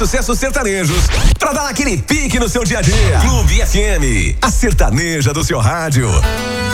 sucessos sertanejos pra dar aquele pique no seu dia a dia. Clube FM, a sertaneja do seu rádio.